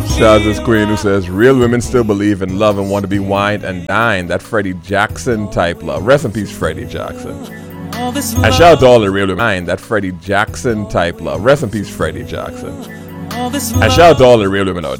Shout out to this queen who says, real women still believe in love and want to be wined and dined. That Freddie Jackson type love. Rest in peace, Freddie Jackson. And shout out to all the real women. That Freddie Jackson type love. Rest in peace, Freddie Jackson. And shout out to all the real women out there.